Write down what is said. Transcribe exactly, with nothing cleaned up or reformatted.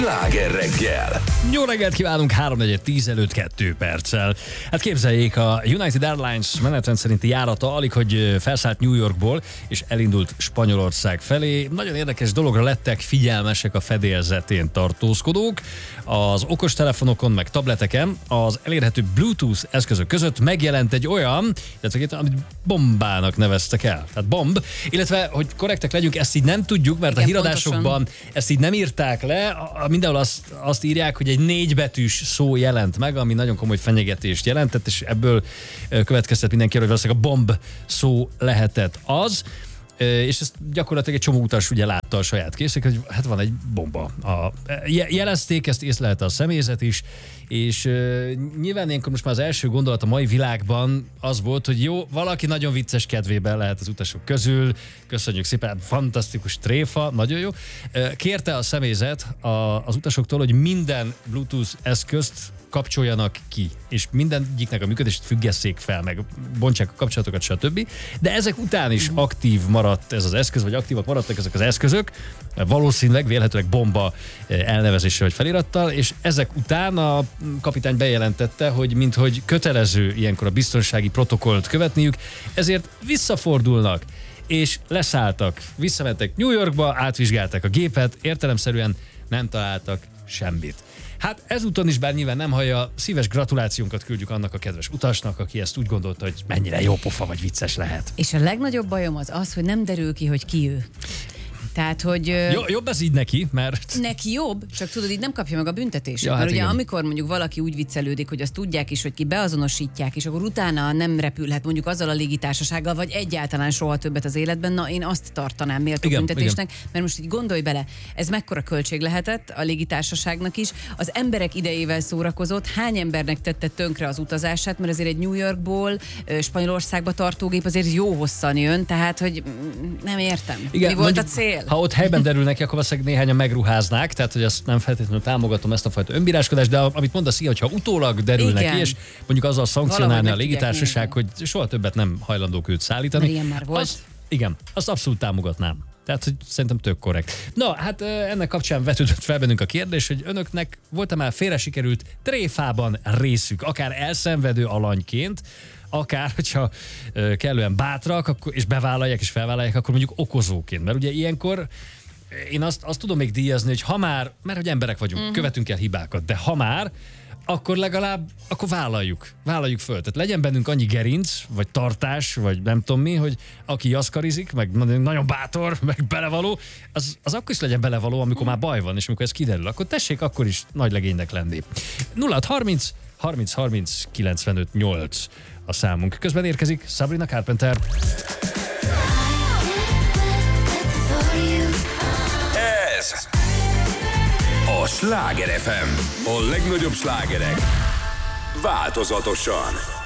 Sláger reggel. Jó reggelt kívánunk, háromnegyed tíz előtt kettő perccel. Hát képzeljék, a United Airlines menetrend szerinti járata alig, hogy felszállt New Yorkból, és elindult Spanyolország felé. Nagyon érdekes dologra lettek figyelmesek a fedélzetén tartózkodók. Az okostelefonokon meg tableteken az elérhető Bluetooth eszközök között megjelent egy olyan, illetve amit bombának neveztek el. Tehát bomb, illetve, hogy korrektek legyünk, ezt így nem tudjuk, mert igen, a híradásokban pontosan ezt így nem írták le. Mindenhol azt, azt írják, hogy egy négybetűs szó jelent meg, ami nagyon komoly fenyegetést jelentett, és ebből következtet mindenki, hogy valószínűleg a bomb szó lehetett az, és ezt gyakorlatilag egy csomó utas ugye látta a saját készek, hogy hát van egy bomba. A, jelezték, ezt észlelte a személyzet is, és uh, nyilván ilyenkor most már az első gondolat a mai világban az volt, hogy jó, valaki nagyon vicces kedvében lehet az utasok közül, köszönjük szépen, fantasztikus tréfa, nagyon jó. Uh, kérte a személyzet a, az utasoktól, hogy minden Bluetooth eszközt kapcsoljanak ki, és mindegyiknek a működést függesszék fel, meg bontsák a kapcsolatokat, stb. De ezek után is aktív maradt ez az eszköz, vagy aktívak maradtak ezek az eszközök, valószínűleg, vélhetőleg bomba elnevezéssel vagy felirattal, és ezek után a kapitány bejelentette, hogy minthogy kötelező ilyenkor a biztonsági protokollt követniük, ezért visszafordulnak, és leszálltak, visszamentek New Yorkba, átvizsgálták a gépet, értelemszerűen nem találtak semmit. Hát ezúton is, bár nyilván nem hallja, szíves gratulációnkat küldjük annak a kedves utasnak, aki ezt úgy gondolta, hogy mennyire jó pofa vagy vicces lehet. És a legnagyobb bajom az az, hogy nem derül ki, hogy ki ő. Tehát, hogy... Jó, jobb ez így neki, mert... Neki jobb, csak tudod, így nem kapja meg a büntetést. Ja, hát mert ugye igen. amikor mondjuk valaki úgy viccelődik, hogy azt tudják is, hogy ki beazonosítják, és akkor utána nem repülhet mondjuk azzal a légitársasággal, vagy egyáltalán soha többet az életben, na én azt tartanám méltó igen, büntetésnek, igen. mert most így gondolj bele, ez mekkora költség lehetett a légitársaságnak is, az emberek idejével szórakozott, hány embernek tette tönkre az utazását, mert azért egy New Yorkból Spanyolországba tartó gép azért jó hosszan jön, tehát hogy nem értem. Igen, mi volt mondjuk, a cél? Ha ott helyben derül neki, akkor valószínűleg néhányan megruháznák, tehát hogy ezt nem feltétlenül támogatom, ezt a fajta önbíráskodást, de amit mondasz, így, hogyha utólag derül igen. neki, és mondjuk azzal szankcionálni a légitársaság, hogy nézni. soha többet nem hajlandók őt szállítani. Mert ilyen már volt. Azt, igen, azt abszolút támogatnám. Tehát, hogy szerintem tök korrekt. Na, hát ennek kapcsán vetődött fel bennünk a kérdés, hogy önöknek volt-e már félre sikerült tréfában részük, akár elszenvedő alanyként, akár, hogyha uh, kellően bátrak, akkor, és bevállalják és felvállalják, akkor mondjuk okozóként. Mert ugye ilyenkor én azt, azt tudom még díjazni, hogy ha már, mert hogy emberek vagyunk, uh-huh. követünk el hibákat, de ha már, akkor legalább, akkor vállaljuk, vállaljuk föl. Tehát legyen bennünk annyi gerinc, vagy tartás, vagy nem tudom mi, hogy aki jaszkarizik, meg nagyon bátor, meg belevaló, az, az akkor is legyen belevaló, amikor már baj van, és amikor ez kiderül, akkor tessék akkor is nagy legénynek lenni. nulla hat harminc harminc harminc kilencvenöt nyolc a számunk. Közben érkezik Sabrina Carpenter. Ez a Sláger ef em. A legnagyobb slágerek változatosan.